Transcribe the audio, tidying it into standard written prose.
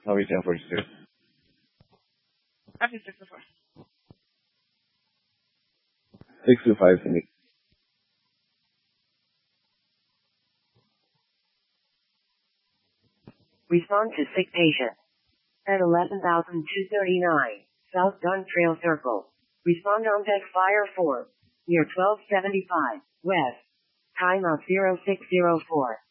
How is 1046? After 64. 625 to me. Respond to sick patient. At 11,239, South Gun Trail Circle. Respond on deck fire 4. Near 1275, west. Time of 0604.